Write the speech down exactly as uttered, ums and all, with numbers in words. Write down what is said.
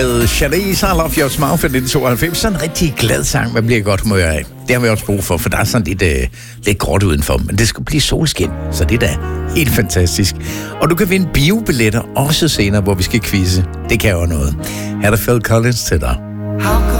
Charlize, I Love Your Smile fra nitten tooghalvfems. Sådan en rigtig glad sang, man bliver godt humør af. Det har vi også brug for, for der er sådan lidt, øh, lidt gråt udenfor. Men det skal blive solskin, så det er da helt fantastisk. Og du kan vinde biobilletter også senere, hvor vi skal quizze. Det kan jo noget. Her er der Phil Collins til dig.